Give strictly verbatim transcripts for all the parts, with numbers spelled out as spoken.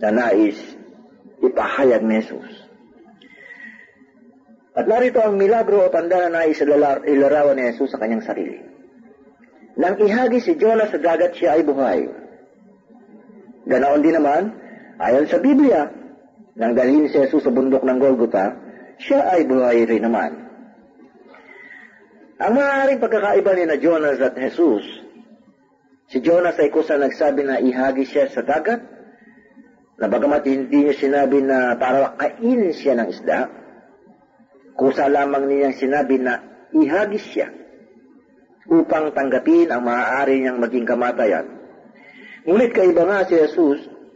na nais ipahayag ni Jesus. At narito ang milagro o tanda na nais ilarawan ni Jesus sa kanyang sarili. Nang ihagi si Jonas sa dagat, siya ay buhay. Ganoon din naman, ayon sa Biblia, nang dalhin si Jesus sa bundok ng Golgotha, siya ay buhay rin naman. Ang maaaring pagkakaiba ni na Jonas at Jesus, si Jonas ay kusa nagsabi na ihagi siya sa dagat, na bagamat hindi niya sinabi na para kainin siya ng isda, kusa lamang niyang sinabi na ihagis siya upang tanggapin ang maaari niyang maging kamatayan. Ngunit kaiba nga si Jesus,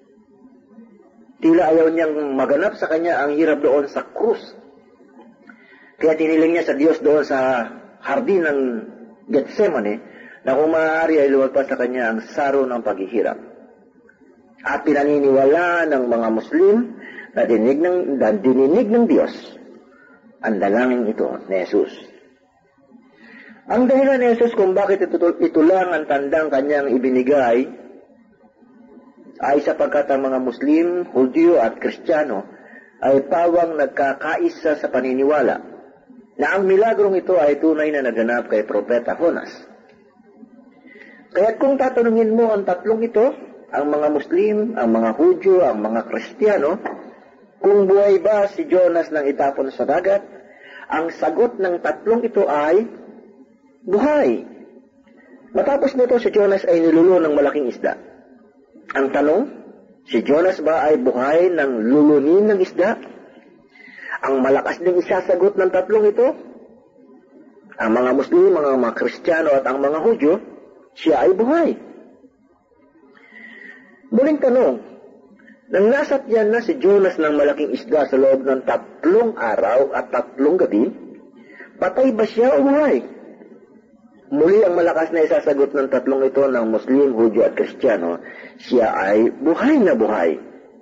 tila ayaw niyang maganap sa kanya ang hirap doon sa krus. Kaya tiniling niya sa Diyos doon sa hardin ng Getsemane na kung maaari ay luwagpas sa kanya ang saro ng paghihirap. At pinaniniwala ng mga Muslim na dinig ng, na dininig ng Diyos ang dalangin ito ni Jesus. Ang dahilan ni Jesus kung bakit ito, ito lang ang tandang kanyang ibinigay ay sapagkat ang mga Muslim, Hudyo at Kristiyano ay pawang nagkakaisa sa paniniwala na ang milagrong ito ay tunay na naganap kay Propeta Jonas. Kaya kung tatanungin mo ang tatlong ito, ang mga Muslim, ang mga Hudyo, ang mga Kristiyano, kung buhay ba si Jonas nang itapon sa dagat, ang sagot ng tatlong ito ay buhay. Matapos nito, si Jonas ay nilulo ng malaking isda. Ang tanong, si Jonas ba ay buhay ng lulunin ng isda? Ang malakas ding isasagot ng tatlong ito, ang mga Muslim, mga mga Kristiyano at ang mga Hudyo, siya ay buhay. Muling tanong, nang nasatyan na si Jonas ng malaking isda sa loob ng tatlong araw at tatlong gabi, patay ba siya o buhay? Muli ang malakas na isasagot ng tatlong ito ng Muslim, Hudyo at Kristiyano, siya ay buhay na buhay.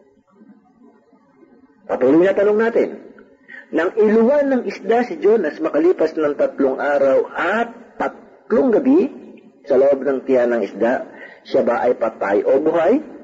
Patuloy na tanong natin, nang iluwan ng isda si Jonas makalipas ng tatlong araw at tatlong gabi sa loob ng tiyan ng isda, siya ba ay patay o buhay?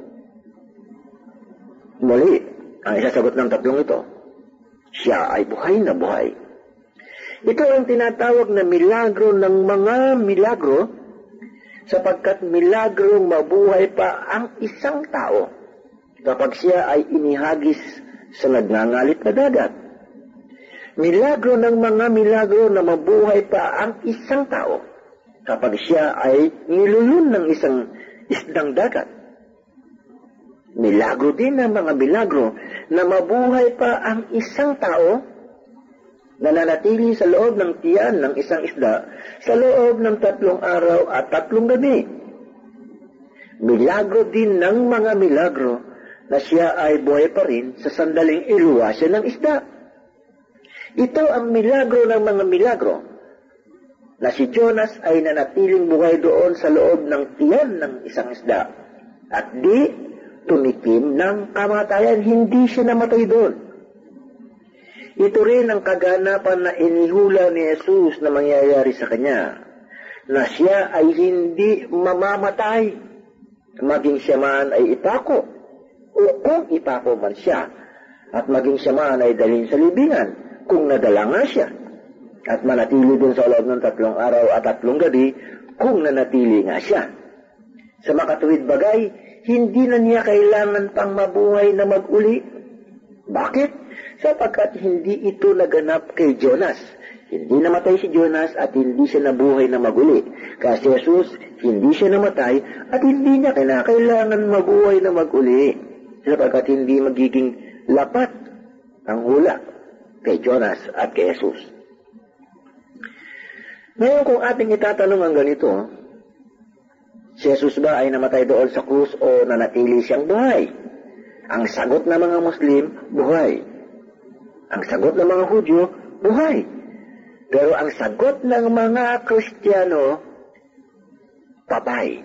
Muli, ang isasagot ng tatlong ito, siya ay buhay na buhay. Ito ang tinatawag na milagro ng mga milagro, sapagkat milagrong mabuhay pa ang isang tao kapag siya ay inihagis sa nagngangalit na dagat. Milagro ng mga milagro na mabuhay pa ang isang tao kapag siya ay nilulun ng isang isdang dagat. Milagro din ang mga milagro na mabuhay pa ang isang tao na nanatili sa loob ng tiyan ng isang isda sa loob ng tatlong araw at tatlong gabi. Milagro din ng mga milagro na siya ay buhay pa rin sa sandaling iluwa siya ng isda. Ito ang milagro ng mga milagro na si Jonas ay nanatiling buhay doon sa loob ng tiyan ng isang isda at di tumikim ng kamatayan, hindi siya namatay doon. Ito rin ang kaganapan na inihula ni Jesus na mangyayari sa kanya, na siya ay hindi mamamatay, maging siya man ay ipako, o kung ipako man siya, at maging siya man ay dalhin sa libingan, kung nadala nga siya, at manatili dun sa loob ng tatlong araw at tatlong gabi, kung nanatili nga siya. Sa makatuwid bagay, hindi na niya kailangan pang mabuhay na mag-uli. Bakit? Sapagkat hindi ito naganap kay Jonas. Hindi namatay si Jonas at hindi siya nabuhay na mag-uli. Kasi Jesus, hindi siya namatay at hindi niya kailangan mabuhay na mag-uli. Sapagkat hindi magiging lapat ang hula kay Jonas at kay Jesus. Ngayon kung ating itatanong ang ganito, si Jesus ba ay namatay doon sa krus o nanatili siyang buhay? Ang sagot ng mga Muslim, buhay. Ang sagot ng mga Hudyo, buhay. Pero ang sagot ng mga Kristiyano, patay.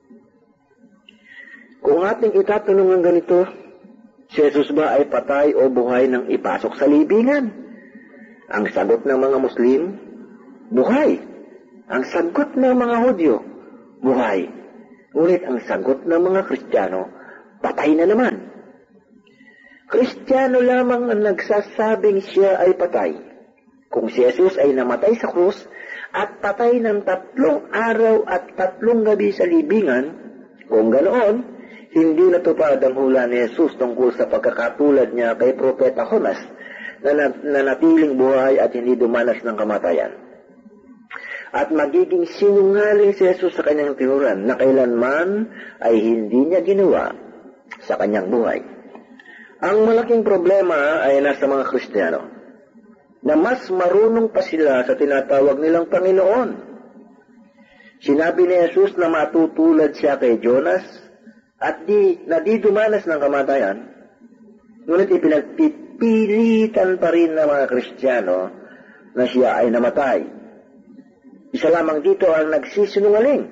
Kung ating itatanong ang ganito, si Jesus ba ay patay o buhay nang ipasok sa libingan? Ang sagot ng mga Muslim, buhay. Ang sagot ng mga Hudyo, buhay. Ngunit ang sagot ng mga Kristiyano, patay na naman. Kristiyano lamang ang nagsasabing siya ay patay. Kung si Jesus ay namatay sa krus at patay ng tatlong araw at tatlong gabi sa libingan, kung ganoon, hindi natupad ang hula ni Jesus tungkol sa pagkakatulad niya kay Propeta Jonas na nanatiling buhay at hindi dumanas ng kamatayan. At magiging sinungaling si Jesus sa kanyang tinuran na kailanman ay hindi niya ginawa sa kanyang buhay. Ang malaking problema ay nasa mga Kristiyano na mas marunong pa sila sa tinatawag nilang Panginoon. Sinabi ni Jesus na matutulad siya kay Jonas at di, na di dumanas ng kamatayan, ngunit ipinagpipilitan pa rin ng mga Kristiyano na siya ay namatay. Isa lamang dito ang nagsisinungaling.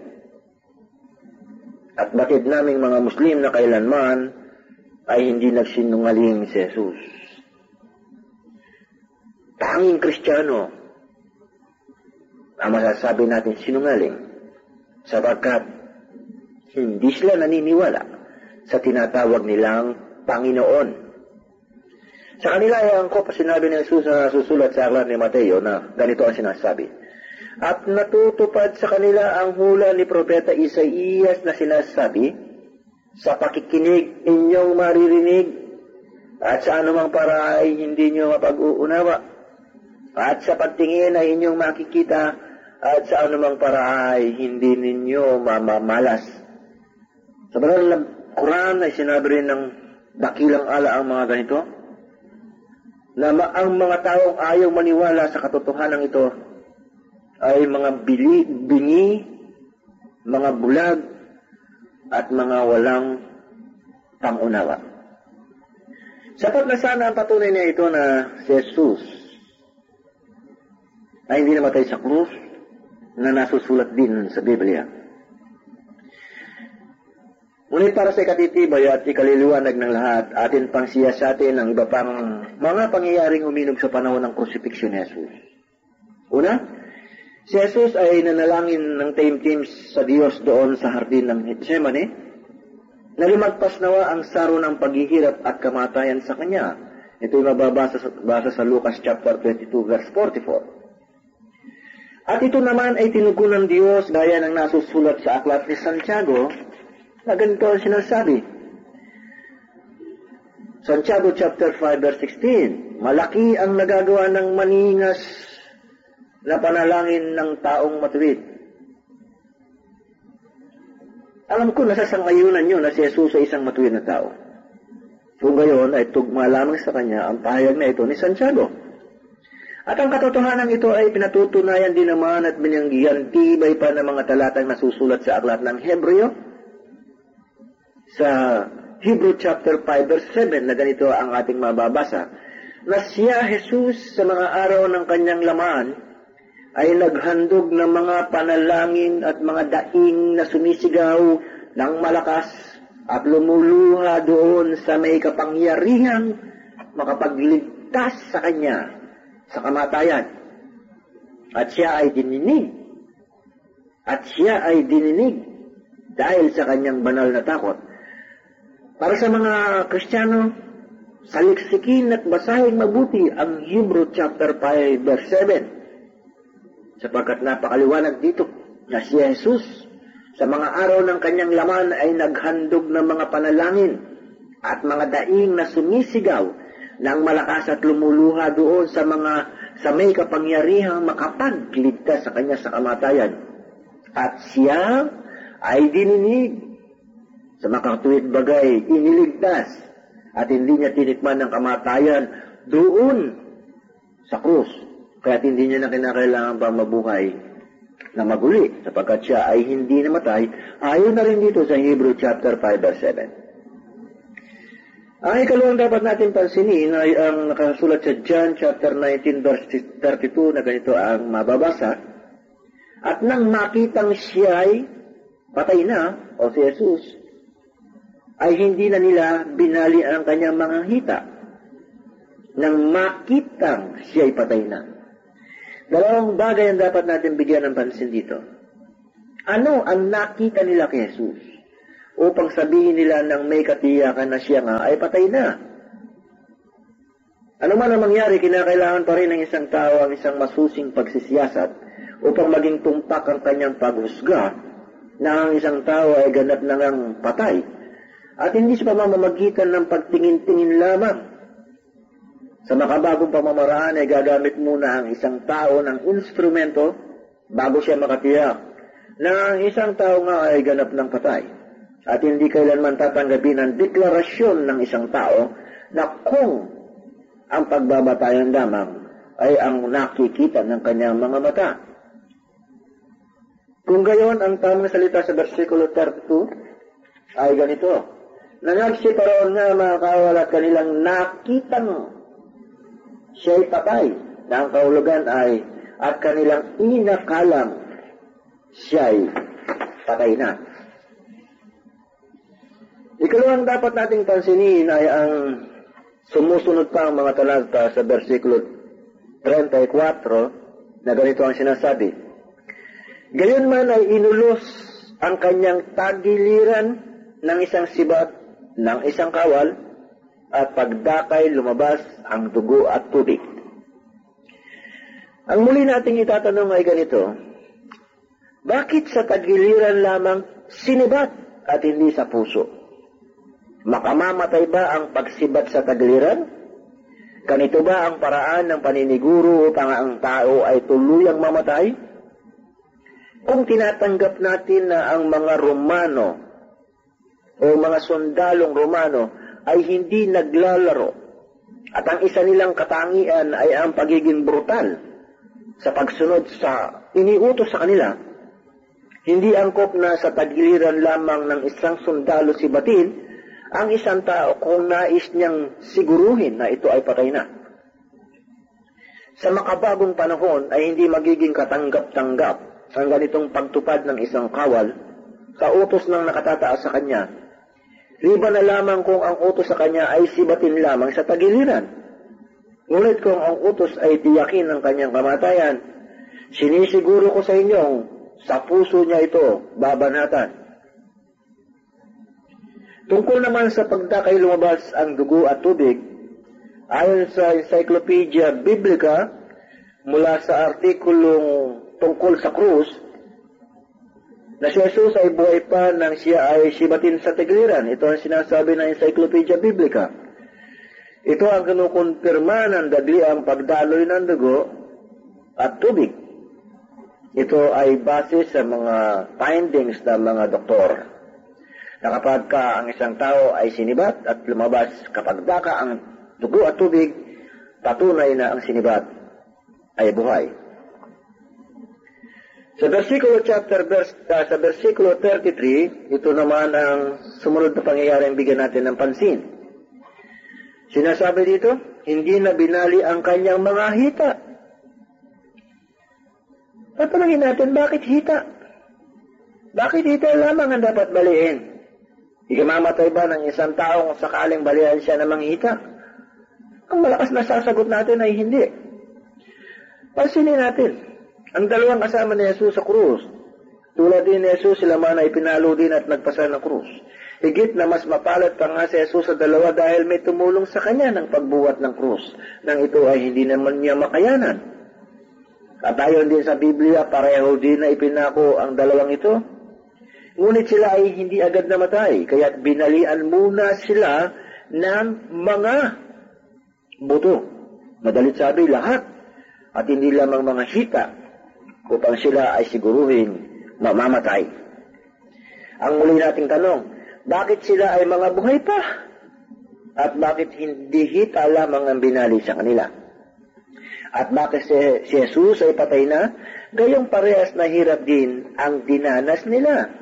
At batid naming mga Muslim na kailanman ay hindi nagsinungaling si Jesus. Tanging Kristiyano ang masasabi natin sinungaling sapagkat hindi sila naniniwala sa tinatawag nilang Panginoon. Sa kanila ay angkop sinabi ni Jesus na susulat sa aklat ni Mateo na ganito ang sinasabi. At natutupad sa kanila ang hula ni Propeta Isaías na sinasabi, sa pakikinig inyong maririnig at sa anumang para ay hindi nyo mapag-uunawa at sa pagtingin ay inyong makikita at sa anumang para ay hindi ninyo mamamalas. Sa banal na Quran ay sinabi rin ng dakilang ala ang mga ganito na ma- ang mga taong ayaw maniwala sa katotohanan ito ay mga bili, bingi, mga bulag, at mga walang pangunawa. Sapat na sana ang patunay na ito na si Jesus ay hindi namatay sa krus na nasusulat din sa Biblia. Ngunit para sa ikatitibay at ikaliliwanag ng lahat, atin pang siyasatin ang iba pang mga pangyayaring uminog sa panahon ng crucifixion ni Jesus. Una, si Jesus ay nanalangin ng taimtim sa Diyos doon sa hardin ng Getsemane na lumagpas nawa ang saro ng paghihirap at kamatayan sa Kanya. Ito ay mababasa sa, basa sa Lucas chapter twenty-two verse forty-four. At ito naman ay tinugon ng Diyos gaya ng nasusulat sa aklat ni Santiago na ganito ang sinasabi. Santiago chapter five verse sixteen, malaki ang nagagawa ng maningas na panalangin ng taong matuwid. Alam ko nasasangayunan nyo na si Jesus ay isang matuwid na tao. Kung gayon ay tugma lamang sa kanya ang pahayag na ito ni Santiago. At ang katotohanan ito ay pinatutunayan din naman at binanggihan tibay pa ng mga talatang nasusulat sa aklat ng Hebreo. Sa Hebrew chapter five verse seven na ganito ang ating mababasa, na siya Jesus sa mga araw ng kanyang laman ay naghandog ng mga panalangin at mga daing na sumisigaw ng malakas at lumuluha doon sa may kapangyarihang makapagligtas sa kanya sa kamatayan. At siya ay dininig. At siya ay dininig dahil sa kanyang banal na takot. Para sa mga Kristiyano, saliksikin at basahin mabuti ang Hebrew chapter five verse seven. Sapagkat napakaliwanag dito na si Jesus sa mga araw ng kanyang laman ay naghandog ng mga panalangin at mga daing na sumisigaw ng malakas at lumuluha doon sa mga sa may kapangyarihang makapagligtas sa kanya sa kamatayan. At siya ay dininig sa makatuwid bagay, iniligtas at hindi niya tinikman ng kamatayan doon sa krus. Kaya't hindi niya na kinakailangan pa mabuhay na maguli sapagkat siya ay hindi namatay. Ayon na rin dito sa Hebrew chapter five verse seven. Ang ikalawang dapat natin pansinin ay ang nakasulat sa John chapter nineteen verse thirty-two na ganito ang mababasa. At nang makitang siya ay patay na, o si Jesus, ay hindi na nila binali ang kanyang mga hita. Nang makitang siya ay patay na. Dalawang bagay ang dapat natin bigyan ng pansin dito. Ano ang nakita nila kay Jesus upang sabihin nila nang may katiyakan na siya nga ay patay na? Ano man ang mangyari, kinakailangan pa rin ng isang tao ang isang masusing pagsisiyasat upang maging tumpak ang kanyang paghusga na ang isang tao ay ganap na ngang patay at hindi sa pamamagitan ng pagtingin-tingin lamang. Sa makabagong pamamaraan ay gagamit muna ang isang tao ng instrumento bago siya makatiyak na ang isang tao nga ay ganap ng patay at hindi kailanman tatanggapin ang deklarasyon ng isang tao na kung ang pagbabatayan lamang ay ang nakikita ng kanyang mga mata. Kung gayon, ang tamang salita sa versikulo thirty-two ay ganito, na nagsiparoon nga mga kawal at kanilang nakitang siya'y patay, na ang kahulugan ay at kanilang inakalang siya'y patay na. Ikalawang dapat nating pansinin ay ang sumusunod pa ang mga talata sa versikulo thirty-four na ganito ang sinasabi. Gayon man ay inulos ang kanyang tagiliran ng isang sibat ng isang kawal at pagdakay lumabas ang dugo at tubig. Ang muli nating itatanong ay ganito, bakit sa tagiliran lamang sinibat at hindi sa puso? Makamamatay ba ang pagsibat sa tagiliran? Ganito ba ang paraan ng paniniguro upang ang tao ay tuluyang mamatay? Kung tinatanggap natin na ang mga Romano o mga sundalong Romano ay hindi naglalaro at ang isa nilang katangian ay ang pagiging brutal sa pagsunod sa iniutos sa kanila, hindi angkop na sa tagiliran lamang ng isang sundalo si Batil ang isang tao kung nais niyang siguruhin na ito ay patay na. Sa makabagong panahon ay hindi magiging katanggap-tanggap ang ganitong pagtupad ng isang kawal sa utos ng nakatataas sa kanya. Liba na lamang kung ang utos sa kanya ay sibatin lamang sa tagiliran. Ngunit kung ang utos ay tiyakin ng kanyang kamatayan, sinisiguro ko sa inyong sa puso niya ito babanatan. Tungkol naman sa pagdakay lumabas ang dugo at tubig, ayon sa Encyclopedia Biblica, mula sa artikulong tungkol sa krus, na si Jesus ay buhay pa nang siya ay sibatin sa tagiliran. Ito ang sinasabi ng Encyclopedia Biblica. Ito ang kinukumpirma ng dagliang pagdaloy ng dugo at tubig. Ito ay base sa mga findings ng mga doktor, na kapag ka ang isang tao ay sinibat at lumabas kapag daka ang dugo at tubig, patunay na ang sinibat ay buhay. Sa versikulo chapter verse, uh, sa versikulo thirty-three, ito naman ang sumunod na pangyayari ang bigyan natin ng pansin. Sinasabi dito, hindi na binali ang kanyang mga hita. Tatanungin natin, bakit hita? Bakit hita lamang ang dapat baliin? Ikamamatay ba ng isang tao kung sakaling balihan siya ng manghita? Ang malakas na sasagot natin ay hindi. Pansinin natin, ang dalawang kasama ni Jesus sa krus, tulad din ni Jesus, sila man ay pinalo din at nagpasa ng krus. Higit na mas mapalad pa nga si Jesus sa dalawa dahil may tumulong sa kanya ng pagbuhat ng krus, nang ito ay hindi naman niya makayanan. At ayon din sa Biblia, pareho din na ipinako ang dalawang ito. Ngunit sila ay hindi agad namatay, kaya't binalian muna sila ng mga buto. Madalit sabi, lahat. At hindi lamang mga hita, upang sila ay siguruhin mamamatay. Ang muli nating tanong, bakit sila ay mga buhay pa? At bakit hindi hita lamang ang binali sa kanila? At bakit si, si Jesus ay patay na? Gayong parehas na hirap din ang dinanas nila.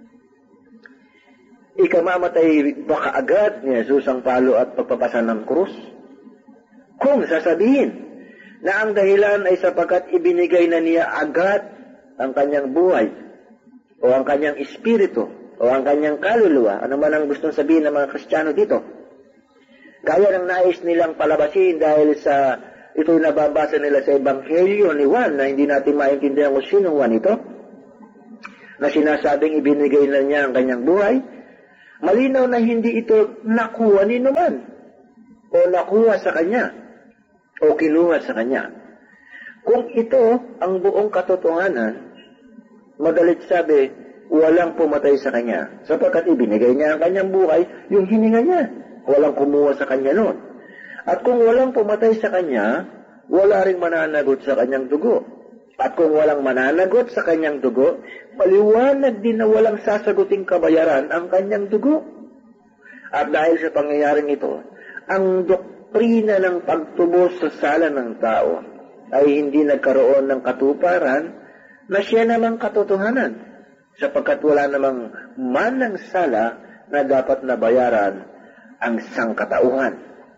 Ikamamatay ba kaagad ni Jesus ang palo at pagpapasa ng krus? Kung sasabihin na ang dahilan ay sapagkat ibinigay na niya agad ang kanyang buhay o ang kanyang espiritu o ang kanyang kaluluwa, ano man ang gustong sabihin ng mga Kristiyano dito, gaya ng nais nilang palabasin dahil sa ito'y nababasa nila sa Ebanghelyo ni Juan na hindi natin maintindihan kung sinong Juan ito, na sinasabing ibinigay na niya ang kanyang buhay. Malinaw na hindi ito nakuha ni naman o nakuha sa kanya, o kinuha sa kanya. Kung ito ang buong katotohanan, madalit sabi, walang pumatay sa kanya, sapagkat ibinigay niya ang kanyang buhay, yung hininga niya. Walang kumuha sa kanya noon. At kung walang pumatay sa kanya, wala ring mananagot sa kanyang dugo. At kung walang mananagot sa kanyang dugo, maliwanag din na walang sasaguting kabayaran ang kanyang dugo. At dahil sa pangyayaring ito, ang doktrina ng pagtubos sa sala ng tao ay hindi nagkaroon ng katuparan na siya namang katotohanan, sapagkat wala namang manang sala na dapat nabayaran ang sangkatauhan.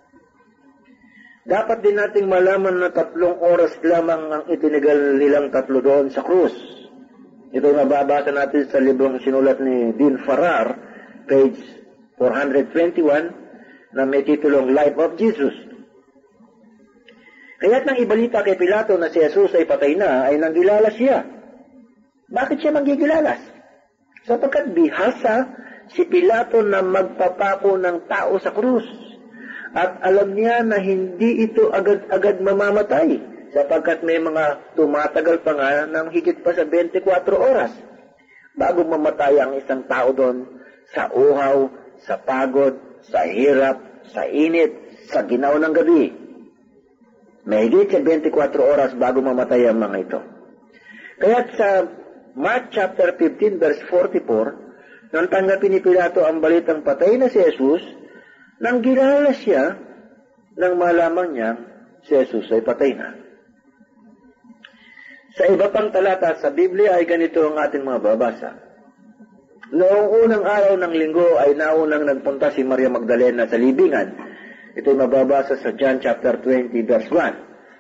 Dapat din nating malaman na tatlong oras lamang ang itinigal nilang tatlo doon sa krus. Ito ay mababasa natin sa librong sinulat ni Dean Farrar, page four twenty-one, na may titulong Life of Jesus. Kaya't nang ibalita kay Pilato na si Jesus ay patay na, ay nanggilalas siya. Bakit siya manggigilalas? Sapagkat bihasa si Pilato na magpapako ng tao sa krus. At alam niya na hindi ito agad-agad mamamatay, sapagkat may mga tumatagal pa nga ng higit pa sa twenty-four oras bago mamatay ang isang tao doon sa uhaw, sa pagod, sa hirap, sa init, sa ginaw ng gabi. May higit sa twenty-four oras bago mamatay ang mga ito. Kaya sa Mark chapter fifteen verse forty-four, nang tanggapin ni Pilato ang balitang patay na si Jesus, nang gilala siya, nang malaman niya si Jesus ay patay na. Sa iba pang talata sa Biblia ay ganito ang ating mga babasa. Noong unang araw ng linggo ay naunang nagpunta si Maria Magdalena sa libingan. Ito'y mababasa sa John chapter twenty verse one.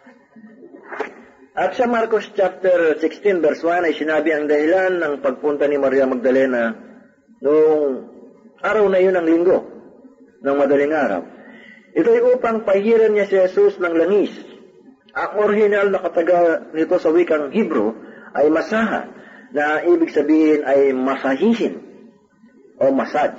At sa Marcos chapter sixteen verse one ay sinabi ang dahilan ng pagpunta ni Maria Magdalena noong araw na yun ng linggo, ng madaling araw. Ito'y upang pahiran niya si Jesus ng langis. Ang original na kataga nito sa wikang Hebrew ay masaha, na ibig sabihin ay masahihin o massage.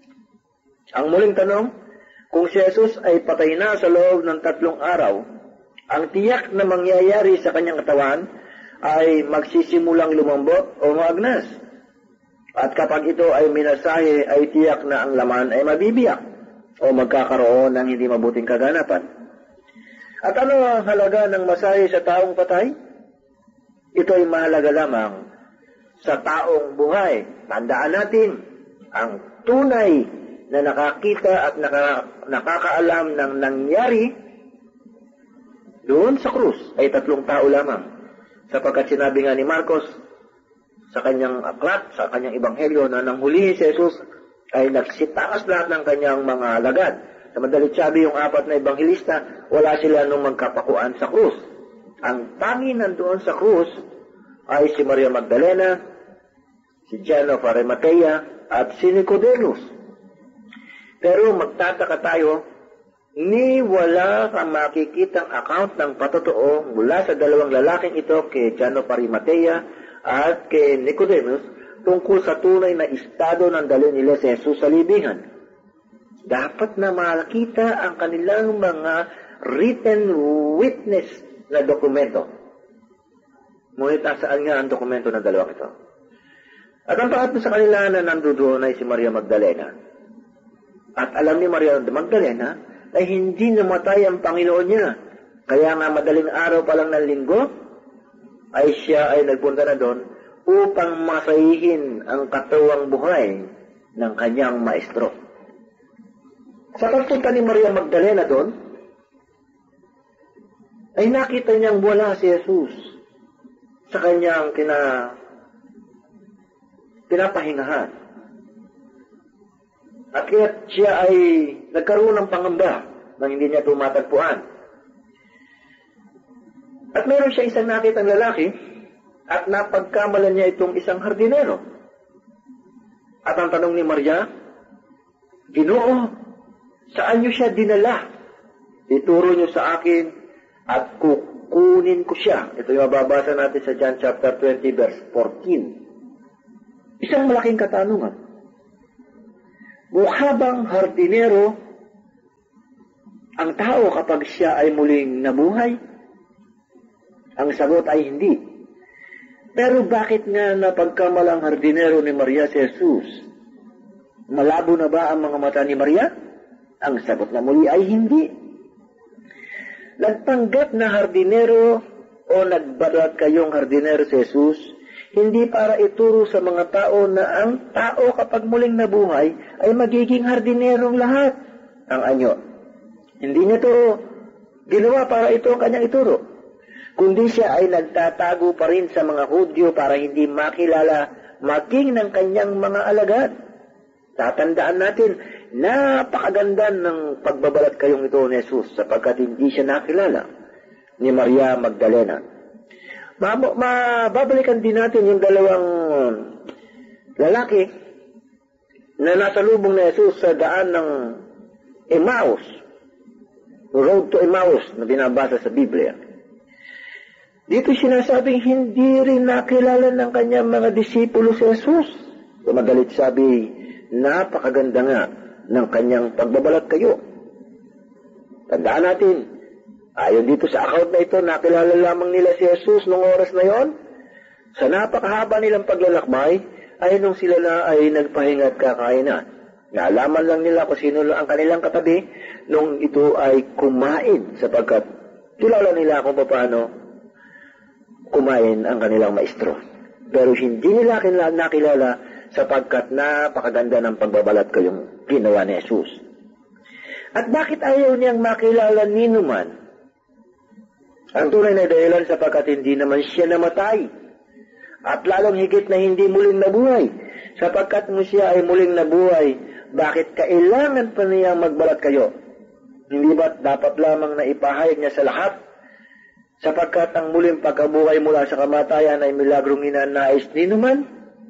Ang muling tanong, kung si Jesus ay patay na sa loob ng tatlong araw, ang tiyak na mangyayari sa kanyang katawan ay magsisimulang lumambot o maagnas. At kapag ito ay minasahe, ay tiyak na ang laman ay mabibiyak o magkakaroon ng hindi mabuting kaganapan. At ano ang halaga ng masahe sa taong patay? Ito ay mahalaga lamang sa taong buhay. Tandaan natin, ang tunay na nakakita at naka, nakakaalam ng nangyari doon sa krus ay tatlong tao lamang. Sapagkat sinabi nga ni Marcos sa kanyang aklat, sa kanyang ebanghelyo, na nang hulihin si Jesus ay nagsitaas lahat ng kanyang mga alagad. Sa madalit sabi, yung apat na ebanghelista, wala sila nung magkapakuan sa krus. Ang tangi nandoon sa krus ay si Maria Magdalena, si John of Arimathea, at si Nicodemus. Pero magtataka tayo, ni wala kang makikitang account ng patotoo mula sa dalawang lalaking ito, kay John of Arimathea at kay Nicodemus, tungkol sa tunay na estado ng dalhin nila si Jesus sa libingan. Dapat na makita ang kanilang mga written witness na dokumento. Ngunit nasaan nga ang dokumento ng dalawang ito? At ang pangatlo sa kanila na nandoon ay si Maria Magdalena. At alam ni Maria Magdalena ay hindi namatay ang Panginoon niya. Kaya nga madaling araw pa lang ng linggo, ay siya ay nagpunta na doon upang masahihin ang katawang buhay ng kanyang maestro. Sa pagpunta ni Maria Magdalena doon, ay nakita niyang wala si Jesus sa kanyang kina, pinapahingahan. At kaya siya ay nagkaroon ng pangamba nang hindi niya tumatagpuan. At meron siya isang nakitang lalaki at napagkamalan niya itong isang hardinero. At ang tanong ni Maria, Ginoo, saan niyo siya dinala? Ituro niyo sa akin at kukunin ko siya. Ito yung mababasa natin sa John chapter twenty verse fourteen. Isang malaking katanungan. Mukha bang hardinero ang tao kapag siya ay muling nabuhay? Ang sagot ay hindi. Pero bakit nga napagkamalang hardinero ni Maria si Jesus? Malabo na ba ang mga mata ni Maria? Ang sagot na muli ay hindi. Nagpanggap na hardinero o nagbalat kayong hardinero si Jesus, hindi para ituro sa mga tao na ang tao kapag muling nabuhay ay magiging hardinerong lahat. Ang anyo. Hindi niya to ginawa para ito ang kanyang ituro. Kundi siya ay nagtatago pa rin sa mga Hudyo para hindi makilala maging ng kanyang mga alagad. Tatandaan natin, napakaganda ng pagbabalat kayong ito ni Jesus sapagkat hindi siya nakilala ni Maria Magdalena. Mababalikan din natin yung dalawang lalaki na nasa lubong ni Jesus sa daan ng Emmaus, Road to Emmaus na binabasa sa Biblia. Dito sinasabing hindi rin nakilala ng kanyang mga disipulo si Jesus. Madalit sabi, napakaganda nga ng kanyang pagbabalat kayo. Tandaan natin, ayon dito sa account na ito, nakilala lamang nila si Jesus noong oras na yon. Sa napakahaba nilang paglalakbay, ay nung sila na ay nagpahinga at kakain na. Naalaman lang nila kung sino ang kanilang katabi nung ito ay kumain sapagkat kilala nila kung paano kumain ang kanilang maestro. Pero hindi nila nakilala sapagkat napakaganda ng pagbabalat kayong ginawa ni Jesus. At bakit ayaw niyang makilala ni numan? Ang tunay na dahilan sapagkat hindi naman siya namatay. At lalong higit na hindi muling nabuhay. Sapagkat mo siya ay muling nabuhay, bakit kailangan pa niyang magbalat kayo? Hindi ba dapat lamang na ipahayag niya sa lahat? Sapagkat ang muling pagkabuhay mula sa kamatayan ay milagrong ninanais ni numan.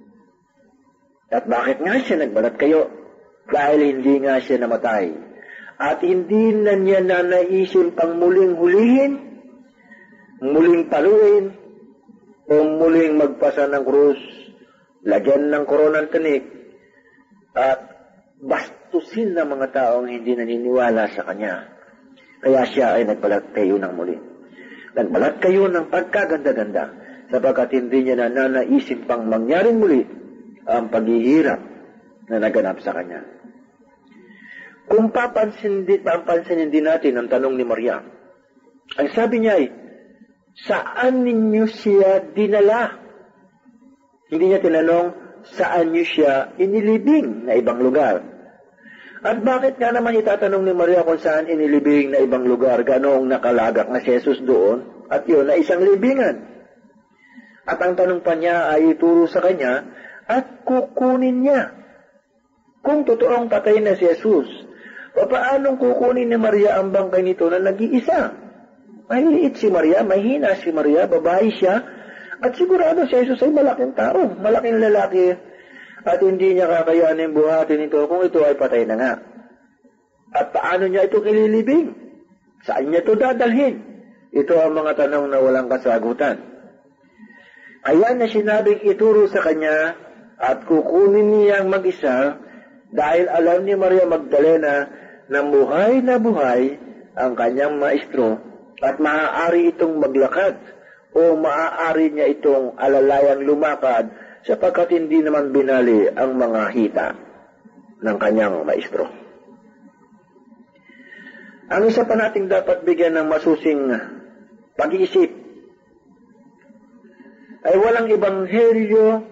At bakit nga siya nagbalat kayo? Dahil hindi nga siya namatay. At hindi na niya nanaisin pang muling hulihin, muling paluin, o muling magpasa ng krus, lagyan ng koronang tanik, at bastusin ng mga taong hindi naniniwala sa kanya. Kaya siya ay nagbalat kayo ng muli. Nagbalat kayo ng pagkaganda-ganda sapagkat hindi niya na nanaisin pang mangyaring muli ang paghihirap na naganap sa kanya. Kung papansin din, papansinin din natin ang tanong ni Maria, ang sabi niya ay, saan ninyo siya dinala? Hindi niya tinanong, saan niyo siya inilibing na ibang lugar? At bakit nga naman itatanong ni Maria kung saan inilibing na ibang lugar, ganoong nakalagak na si Jesus doon, at yun na isang libingan? At ang tanong pa niya ay ituro sa kanya, at kukunin niya. Kung totoong patay na si Jesus, papaanong kukunin ni Maria ang bangkay nito na nag-iisa? Mahiliit si Maria, mahina si Maria, babae siya, at sigurado si Jesus ay malaking tao, malaking lalaki, at hindi niya kakayanin buhatin ito kung ito ay patay na nga. At paano niya ito ililibing? Saan niya ito dadalhin? Ito ang mga tanong na walang kasagutan. Kaya na sinabing ituro sa kanya at kukunin niyang mag-isa dahil alam ni Maria Magdalena na buhay na buhay ang kanyang maestro at maaari itong maglakad o maaari niya itong alalayang lumakad sapagkat hindi naman binali ang mga hita ng kanyang maestro. Ang isa pa nating dapat bigyan ng masusing pag-iisip ay walang ebanghelyo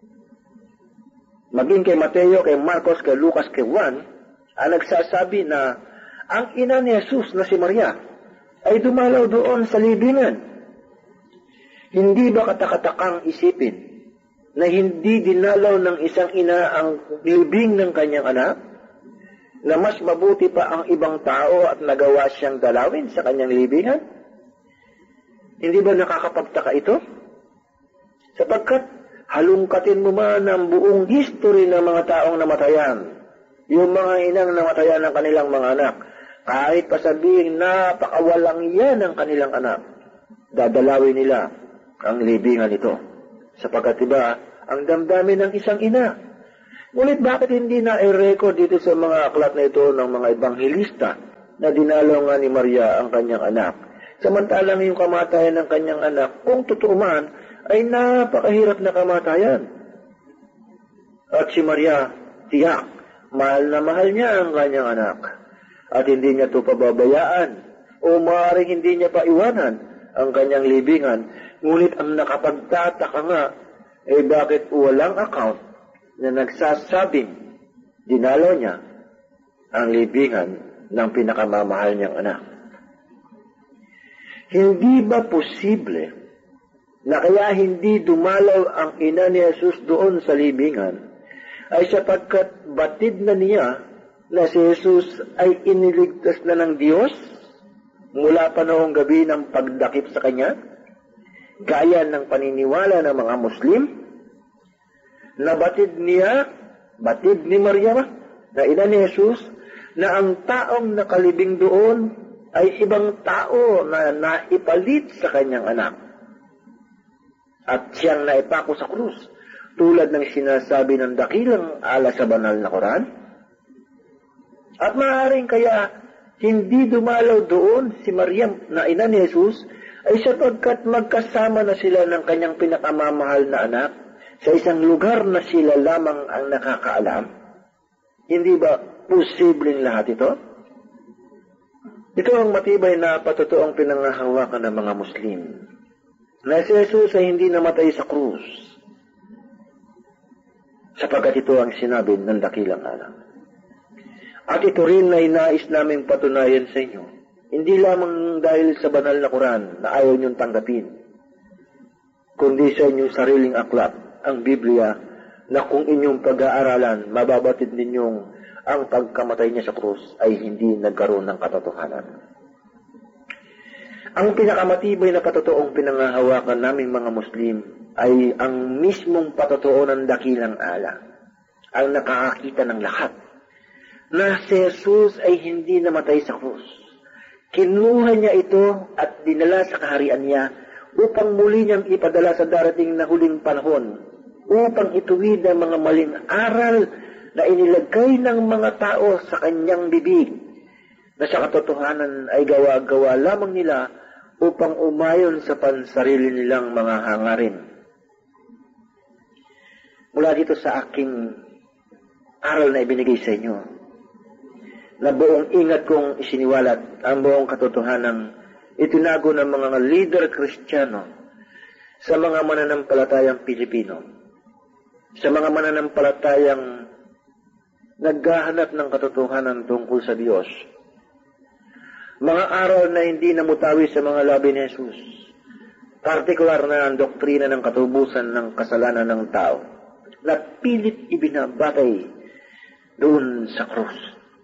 maging kay Mateo, kay Marcos, kay Lucas, kay Juan ang nagsasabi na ang ina ni Jesus na si Maria ay dumalaw doon sa libingan. Hindi ba katakatakang isipin na hindi dinalaw ng isang ina ang libing ng kanyang anak? Na mas mabuti pa ang ibang tao at nagawa siyang dalawin sa kanyang libingan? Hindi ba nakakapagtaka ito? Sapagkat halungkatin mo man ang buong history ng mga taong namatayan, yung mga inang namatayan ng kanilang mga anak, kahit pa sabihin napakawalang yan ng kanilang anak, dadalawin nila ang libingan ito. Sapagkat diba, ang damdamin ng isang ina. Ngunit bakit hindi na i-record dito sa mga aklat na ito ng mga ebanghilista na dinalaw nga ni Maria ang kanyang anak. Samantalang yung kamatayan ng kanyang anak, kung totoo man, ay napakahirap na kamatayan. At si Maria, tiyak, mahal na mahal niya ang kanyang anak. At hindi niya ito pababayaan o maaaring hindi niya paiwanan ang kanyang libingan. Ngunit ang nakapagtataka nga, eh bakit walang account na nagsasabing dinalaw niya ang libingan ng pinakamamahal niyang anak. Hindi ba posible na kaya hindi dumalaw ang ina ni Jesus doon sa libingan ay sapagkat batid na niya na si Jesus ay iniligtas na ng Diyos mula pa noong gabi ng pagdakip sa kanya, gaya ng paniniwala ng mga Muslim, na batid niya, batid ni Maria na ina ni Jesus, na ang taong nakalibing doon ay ibang tao na naipalit sa kanyang anak. At siyang naipako sa krus, tulad ng sinasabi ng dakilang ala sa banal na Quran. At maaaring kaya hindi dumalaw doon si Maria na ina ni Jesus ay sapagkat magkasama na sila ng kanyang pinakamamahal na anak sa isang lugar na sila lamang ang nakakaalam. Hindi ba posibleng lahat ito? Ito ang matibay na patotoong pinangahawakan ng mga Muslim, na si Jesus ay hindi namatay sa krus, sapagkat ito ang sinabi ng dakilang ala. At ito rin ay nais naming patunayan sa inyo, hindi lamang dahil sa banal na Quran na ayaw niyong tanggapin, kundi sa inyong sariling aklat, ang Biblia, na kung inyong pag-aaralan, mababatid ninyong ang pagkamatay niya sa krus ay hindi nagkaroon ng katotohanan. Ang pinakamatibay na patotoong pinangahawakan naming mga Muslim ay ang mismong patotoo ng dakilang ala, ang nakakakita ng lahat, na si Jesus ay hindi namatay sa krus. Kinuha niya ito at dinala sa kaharian niya upang muli niyang ipadala sa darating na huling panahon, upang ituwid ang mga maling aral na inilagay ng mga tao sa kanyang bibig, na sa katotohanan ay gawa-gawa lamang nila upang umayon sa pansarili nilang mga hangarin. Mula dito sa aking aral na ibinigay sa inyo, na buong ingat kong isiniwalat ang buong katotohanan itinago ng mga leader Kristiyano sa mga mananampalatayang Pilipino, sa mga mananampalatayang naghahanap ng katotohanan tungkol sa Diyos. Mga aral na hindi namutawi sa mga labi ni Jesus, partikular na ang doktrina ng katubusan ng kasalanan ng tao, na pilit ibinabatay doon sa krus.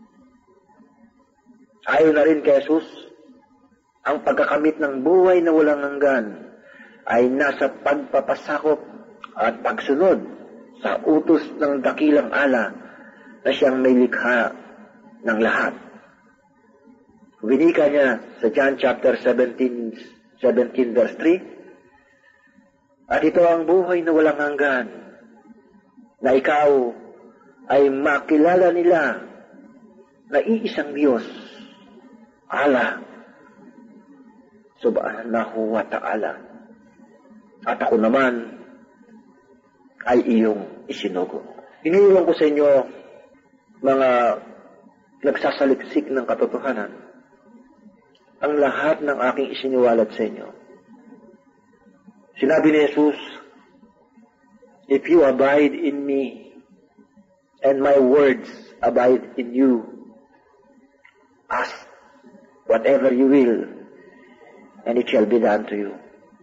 Ayon na rin kay Jesus, ang pagkakamit ng buhay na walang hanggan ay nasa pagpapasakop at pagsunod sa utos ng dakilang ala na siyang may likha ng lahat. Winika niya sa John chapter seventeen, seventeen verse three, at ito ang buhay na walang hanggan, na ikaw ay makilala nila na iisang Diyos, Allah, subhanahu wa ta'ala, at ako naman ay iyong isinugo. Iniiwan ko sa inyo, mga nagsasaliksik ng katotohanan, ang lahat ng aking isiniwalat sa inyo. Sinabi ni Jesus, if you abide in me, and my words abide in you, ask whatever you will, and it shall be done to you.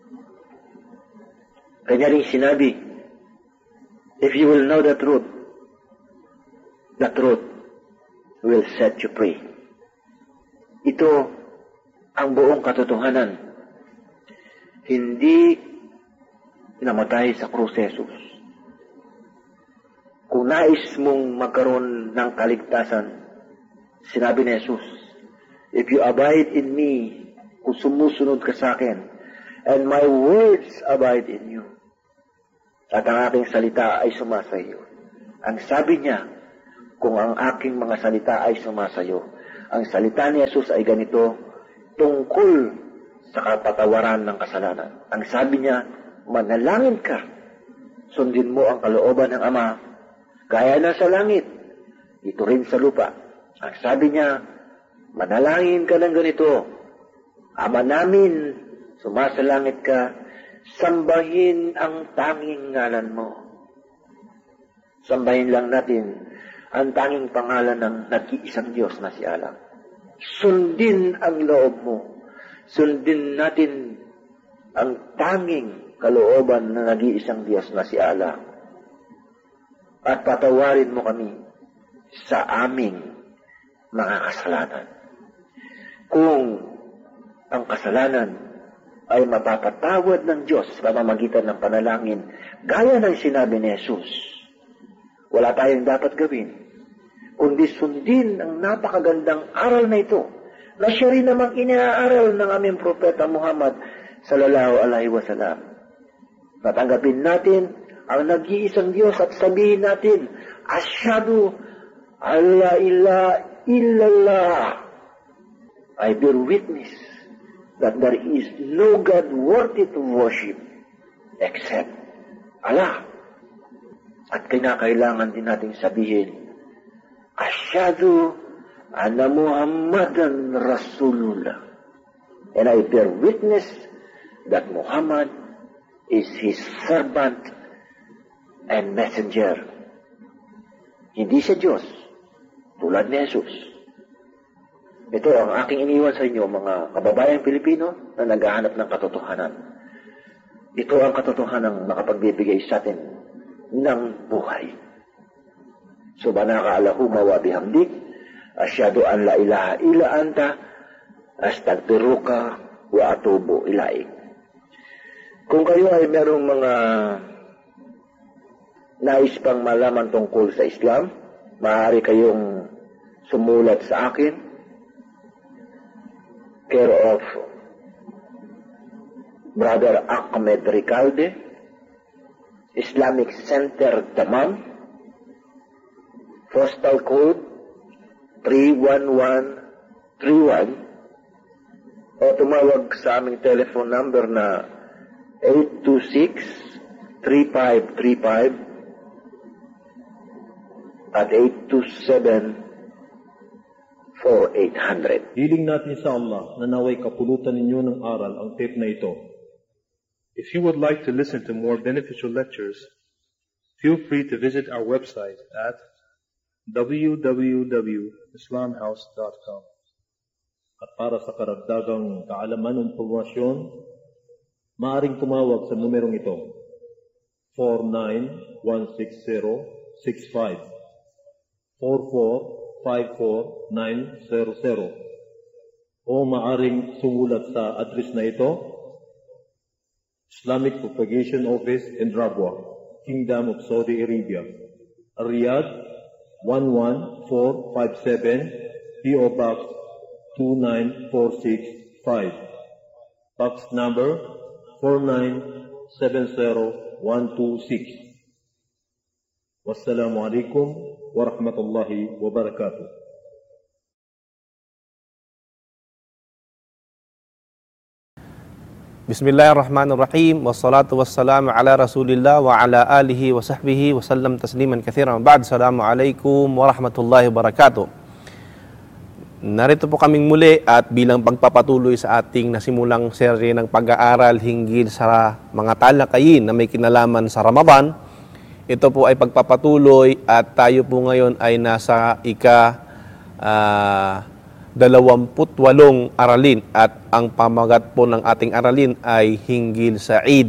Kanya rin sinabi, if you will know the truth, the truth will set you free. Ito ang buong katotohanan. Hindi namatay sa krus Jesus. Kung nais mong magkaroon ng kaligtasan, sinabi ni Jesus, if you abide in me, kung sumusunod ka sa akin, and my words abide in you, at ang aking salita ay sumasa iyo. Ang sabi niya, kung ang aking mga salita ay sumasayo, Ang salita ni Jesus ay ganito, tungkol sa kapatawaran ng kasalanan. Ang sabi niya, manalangin ka, sundin mo ang kalooban ng Ama, gaya na sa langit, ito rin sa lupa. Ang sabi niya, manalangin ka ng ganito, Ama namin, sumasalangit ka, sambahin ang tanging ngalan mo. Sambahin lang natin ang tanging pangalan ng nag-iisang Diyos na si Allah. Sundin ang loob mo. Sundin natin ang tanging kalooban na nag-iisang Diyos na si Allah. At patawarin mo kami sa aming mga kasalanan. Kung ang kasalanan ay mapapatawad ng Diyos sa pamamagitan ng panalangin, gaya ng sinabi ni Jesus, wala tayong dapat gawin kundi sundin ang napakagandang aral na ito, na siya rin namang inaaral ng aming propeta Muhammad sallallahu alaihi wasallam. Natanggapin natin ang nag-iisang Diyos at sabihin natin, Asyhadu an la ilaha illallah. I bear witness that there is no God worthy to worship except Allah. At kinakailangan din natin sabihin, Asyhadu anna Muhammadan Rasulullah. And I bear witness that Muhammad is his servant and messenger. Hindi siya Diyos, tulad ni Jesus. Ito ang aking iniwan sa inyo, mga kababayang Pilipino na naghahanap ng katotohanan. Ito ang katotohanan ng makapagbibigay sa atin ng buhay. Subhanaka Allahumma wa bihamdik, asyhadu an la ilaha illa anta, astaghfiruka wa atubu ilaik. Kung kayo ay merong mga nais pang malaman tungkol sa Islam, maaari kayong sumulat sa akin, care of Brother Ahmed Ricalde, Islamic Center, Daman, postal code three one one three one, o tumawag sa aming telephone number na eight two six three five three five at eight two seven four eight zero zero. Hiling natin sa Allah na naway kapulutan ninyo ng aral ang tape na ito. If you would like to listen to more beneficial lectures, feel free to visit our website at w w w dot islam house dot com. At para sa karagdagang kaalaman o impormasyon, maaaring tumawag sa numerong ito, four nine one six zero six five, four four five four nine zero zero, o maaaring sumulat sa address na ito, Islamic Propagation Office in Rabwa, Kingdom of Saudi Arabia, Riyadh one one four five seven, P O Box two nine four six five, Box number four nine seven zero one two six. Wassalamu alaikum warahmatullahi wabarakatuh. Bismillahirrahmanirrahim. Wassalatu wassalamu ala Rasulillah wa ala alihi wa sahbihi wa sallam tasliman katsiran. Ba'd. Assalamualaikum warahmatullahi wabarakatuh. Narito po kaming muli at bilang pagpapatuloy sa ating nasimulang serye ng pag-aaral hinggil sa mga talakayin na may kinalaman sa Ramadan. Ito po ay pagpapatuloy at tayo po ngayon ay nasa ika uh, dalawamput walong aralin at ang pamagat po ng ating aralin ay hinggil sa Eid.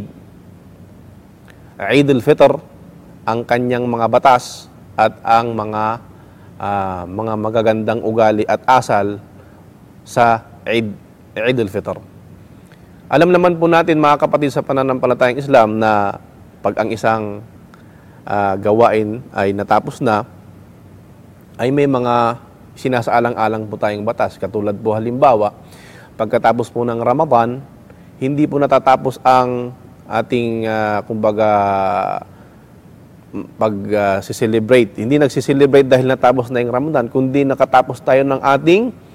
Eid al-Fitr, ang kanyang mga batas at ang mga uh, mga magagandang ugali at asal sa Eid, Eid al-Fitr. Alam naman po natin mga kapatid sa pananampalatayang Islam na pag ang isang uh, gawain ay natapos na, ay may mga sinasaalang-alang po tayong batas. Katulad po halimbawa, pagkatapos po ng Ramadan, hindi po natatapos ang ating, uh, kumbaga, pag-celebrate. Uh, hindi nagsiselebrate dahil natapos na yung Ramadan, kundi nakatapos tayo ng ating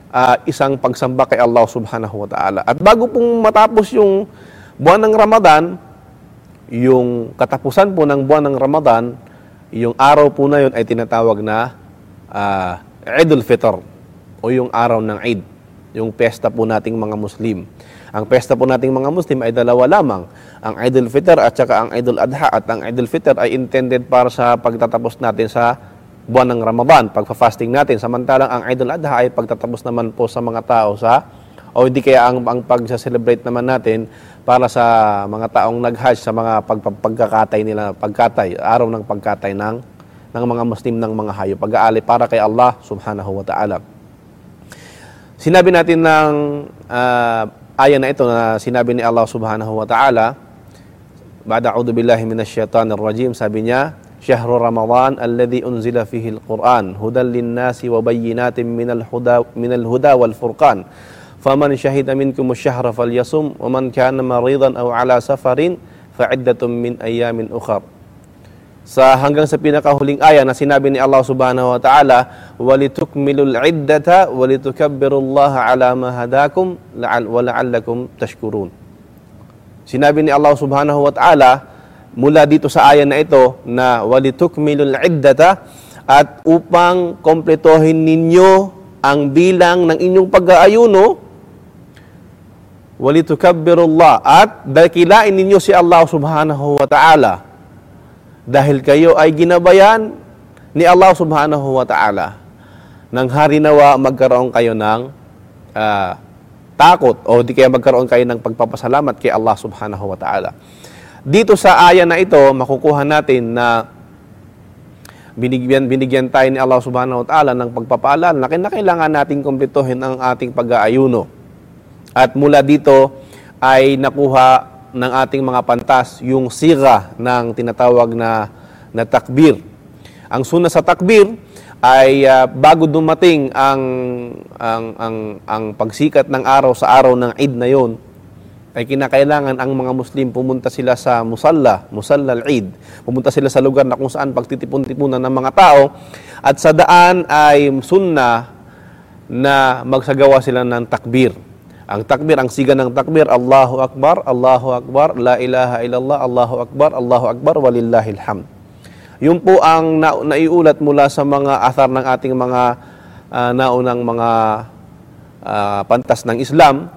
uh, isang pagsamba kay Allah subhanahu wa ta'ala. At bago pong matapos yung buwan ng Ramadan, yung katapusan po ng buwan ng Ramadan, yung araw po na yun ay tinatawag na uh, Eidul Fitr o yung araw ng Eid, yung pesta po nating mga Muslim. Ang pesta po nating mga Muslim ay dalawa lamang, ang Eidul Fitr at saka ang Eidul Adha. At ang Eidul Fitr ay intended para sa pagtatapos natin sa buwan ng Ramadan, pagpa-fasting natin. Samantalang ang Eidul Adha ay pagtatapos naman po sa mga tao sa, o hindi kaya ang, ang pag-celebrate naman natin para sa mga taong nag-hajj sa mga pag, pagkakatay nila, pagkatay, araw ng pagkatay ng, ng mga Muslim ng mga hayop, pag-aali para kay Allah subhanahu wa ta'ala. Sinabi natin ng uh, aya na ito na sinabi ni Allah subhanahu wa ta'ala, ba'da a'udhu billahi minash shaitanir rajim, sabi niya, Syahru Ramadan alladhi unzila fihi al-Quran hudan lin-nasi wa bayyinatin minal huda minal huda wal furqan faman syahida minkum asy-syahra falyasum wa man kana maridan aw ala safarin fa'iddatun min ayamin ukhra. Sa hanggang sa pinakahuling aya na sinabi ni Allah subhanahu wa ta'ala, walitukmilul iddata walitukabbirullaha ala ma hadakum wa la'allakum tashkurun. Sinabi ni Allah subhanahu wa ta'ala mula dito sa aya na ito na walitukmilul iddata, at upang kompletohin ninyo ang bilang ng inyong pag-aayuno, walitukabbirullah, at dakilain ninyo si Allah subhanahu wa ta'ala dahil kayo ay ginabayan ni Allah subhanahu wa ta'ala. Nang hari nawa magkaroon kayo ng uh, takot o di kaya magkaroon kayo ng pagpapasalamat kay Allah subhanahu wa ta'ala. Dito sa aya na ito, makukuha natin na binigyan, binigyan tayo ni Allah subhanahu wa ta'ala ng pagpapaalala na kailangan nating kumpletuhin ang ating pag-aayuno. At mula dito ay nakuha ng ating mga pantas yung siga ng tinatawag na, na takbir. Ang sunna sa takbir ay uh, bago dumating ang, ang, ang, ang pagsikat ng araw sa araw ng Eid na yon, ay kinakailangan ang mga Muslim pumunta sila sa musalla, musalla al-Eid. Pumunta sila sa lugar na kung saan pagtitipon-tipunan ng mga tao, at sa daan ay sunna na magsagawa sila ng takbir. Ang takbir, ang siga ng takbir, Allahu Akbar, Allahu Akbar, La ilaha illallah, Allahu Akbar, Allahu Akbar, walillahil hamd. Yun po ang na, naiulat mula sa mga athar ng ating mga uh, naunang mga uh, pantas ng Islam.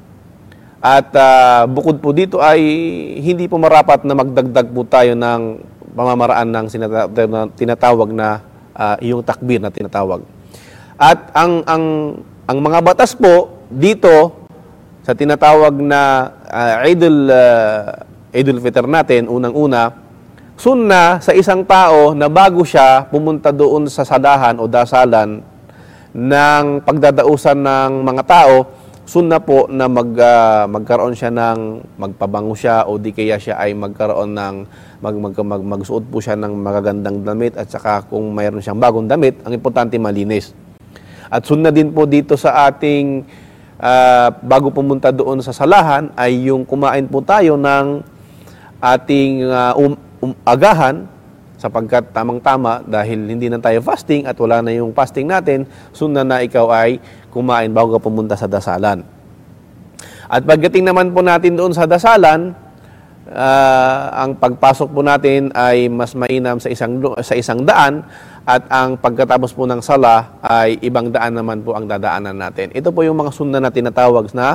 At uh, bukod po dito ay hindi po marapat na magdagdag po tayo ng pamamaraan ng tinatawag na uh, yung takbir na tinatawag. At ang ang ang mga batas po dito sa tinatawag na uh, Eidul uh, Eidul Fitr natin, unang-una, sunna sa isang tao na bago siya pumunta doon sa sadahan o dasalan ng pagdadausan ng mga tao, sunna po na mag, uh, magkaroon siya ng, magpabango siya o di kaya siya ay magkaroon ng, mag, mag, mag, magsuot po siya ng magagandang damit, at saka kung mayroon siyang bagong damit, ang importante malinis. At sunna din po dito sa ating, uh, bago pumunta doon sa salahan, ay yung kumain po tayo ng ating uh, um, um, agahan, sapagkat tamang-tama dahil hindi na tayo fasting at wala na yung fasting natin, sunna na ikaw ay kumain bago ka pumunta sa dasalan. At pagdating naman po natin doon sa dasalan, uh, ang pagpasok po natin ay mas mainam sa isang sa isang daan, at ang pagkatapos po ng sala ay ibang daan naman po ang dadaanan natin. Ito po yung mga sunna na tinatawag na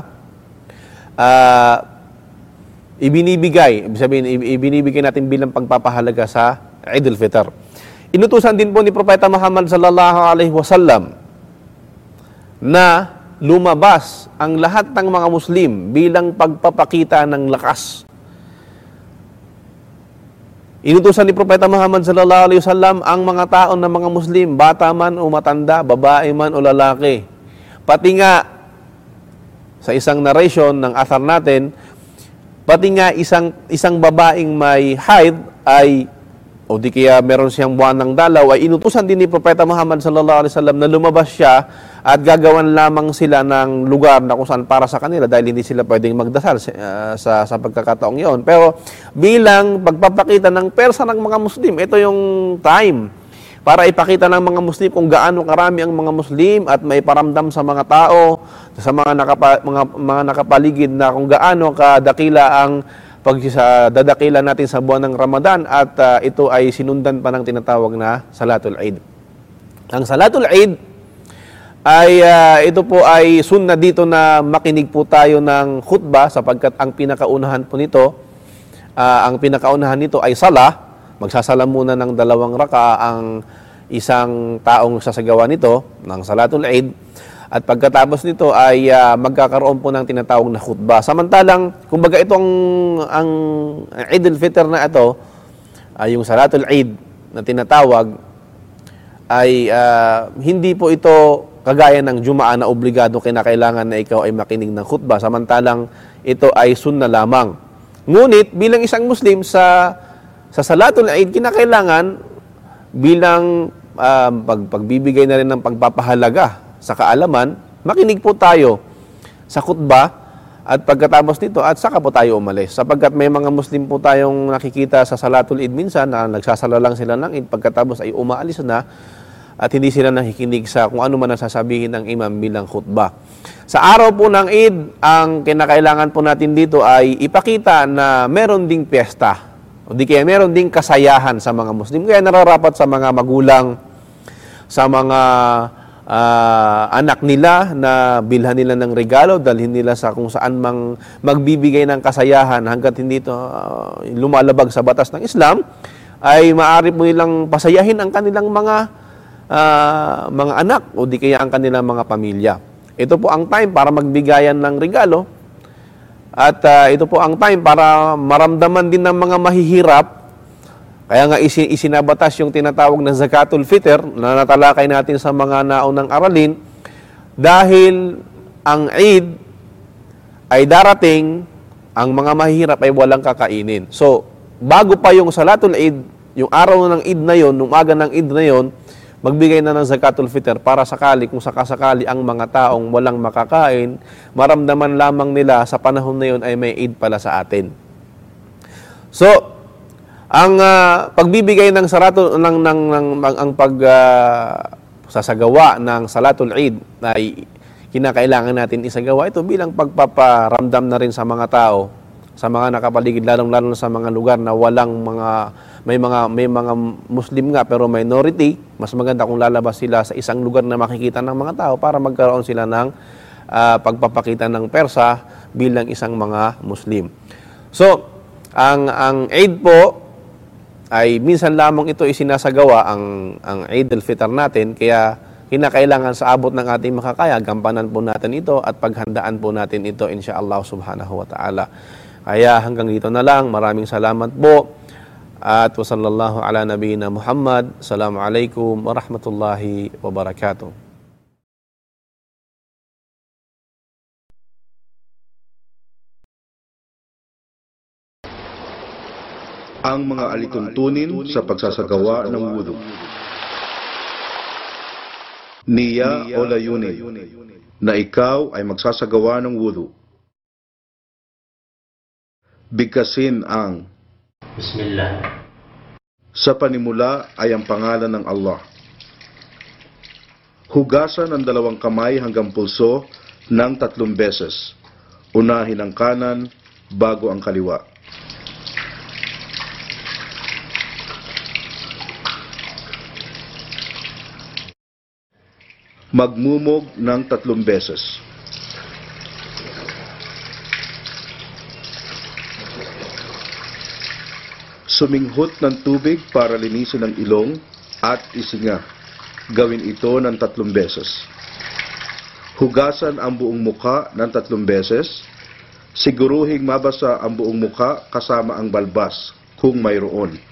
uh, ibinibigay, ibig sabihin, ibinibigay natin bilang pagpapahalaga sa Eidul Fitr. Inutusan din po ni Propeta Muhammad sallallahu alaihi wasallam na lumabas ang lahat ng mga Muslim bilang pagpapakita ng lakas. Inutusan ni Propeta Muhammad sallallahu alaihi wasallam ang mga tao ng mga Muslim, bata man o matanda, babae man o lalaki. Pati nga sa isang narration ng athar natin, pati nga isang isang babaeng may haid ay o di kaya meron siyang buwan ng dalaw, ay inutusan din ni Propeta Muhammad sallallahu alaihi wasallam na lumabas siya at gagawan lamang sila ng lugar na kung saan para sa kanila, dahil hindi sila pwedeng magdasal uh, sa, sa pagkakataong yon. Pero bilang pagpapakita ng persa ng mga Muslim, ito yung time para ipakita ng mga Muslim kung gaano karami ang mga Muslim at may paramdam sa mga tao, sa mga, nakapa, mga, mga nakapaligid na kung gaano kadakila ang pagdadakila natin sa buwan ng Ramadan at uh, ito ay sinundan pa ng tinatawag na Salatul Eid. Ang Salatul Eid ay uh, ito po ay sunna dito na makinig po tayo ng khutbah sapagkat ang pinakaunahan po nito, uh, ang pinakaunahan nito ay sala. Magsasala muna ng dalawang raka ang isang taong sasagawa nito ng Salatul Eid at pagkatapos nito ay uh, magkakaroon po ng tinatawag na khutbah. Samantalang, kumbaga itong ang Eid al-Fitr na ito, ay uh, yung Salatul Eid na tinatawag, ay uh, hindi po ito kagaya ng Jumaa na obligado kinakailangan na ikaw ay makinig ng khutbah. Samantalang ito ay sunna lamang. Ngunit bilang isang Muslim sa Sa Salatul Eid, kinakailangan bilang uh, pag, pagbibigay na rin ng pagpapahalaga sa kaalaman, makinig po tayo sa khutbah at pagkatapos nito at saka po tayo umalis. Sapagkat may mga Muslim po tayong nakikita sa Salatul Eid minsan na nagsasala lang sila ng Eid, pagkatapos ay umaalis na at hindi sila nakikinig sa kung ano man ang sasabihin ng imam bilang khutbah. Sa araw po ng Eid, ang kinakailangan po natin dito ay ipakita na meron ding piyesta. O di kaya meron ding kasayahan sa mga Muslim. Kaya nararapat sa mga magulang, sa mga uh, anak nila na bilhan nila ng regalo, dalhin nila sa kung saan mang magbibigay ng kasayahan hanggat hindi ito uh, lumalabag sa batas ng Islam, ay maaari po nilang pasayahin ang kanilang mga uh, mga anak o di kaya ang kanilang mga pamilya. Ito po ang time para magbigayan ng regalo. At uh, ito po ang time para maramdaman din ng mga mahihirap. Kaya nga isi isinabatas yung tinatawag na Zakatul Fitr na natalakay natin sa mga naunang aralin dahil ang Eid ay darating, ang mga mahihirap ay walang kakainin. So, bago pa yung Salatul Eid, yung araw ng Eid na yon, yung umaga ng Eid na yon, magbigay na ng Zakatul Fitr para sakali, kung sakasakali ang mga taong walang makakain, maramdaman lamang nila sa panahon na yun ay may Eid pala sa atin. So, ang uh, pagbibigay ng Salatul ng ng, ng ang pag uh, sasagawa ng Salatul Eid ay kinakailangan natin isagawa ito bilang pagpaparamdam na rin sa mga tao, sa mga nakapaligid, lalong-lalo sa mga lugar na walang mga may mga may mga Muslim nga pero minority. Mas maganda kung lalabas sila sa isang lugar na makikita ng mga tao para magkaroon sila ng uh, pagpapakita ng persa bilang isang mga Muslim. So, ang ang Eid po ay minsan lamang ito isinasagawa, ang ang Eid al-Fitr natin, kaya kinakailangan sa abot ng ating makakaya, gampanan po natin ito at paghandaan po natin ito insyaallah subhanahu wa ta'ala. Kaya hanggang dito na lang. Maraming salamat po. At wa sallallahu ala nabiyina Muhammad. Assalamualaikum warahmatullahi wabarakatuh. Ang mga alituntunin sa pagsasagawa ng wudu. Niya o layunin na ikaw ay magsasagawa ng wudu. Bigkasin ang Bismillah. Sa panimula ay ang pangalan ng Allah. Hugasan ang dalawang kamay hanggang pulso ng tatlong beses. Unahin ang kanan bago ang kaliwa. Magmumog ng tatlong beses. Suminghot ng tubig para linisin ang ilong at isinga. Gawin ito ng tatlong beses. Hugasan ang buong muka ng tatlong beses. Siguruhing mabasa ang buong muka kasama ang balbas kung mayroon.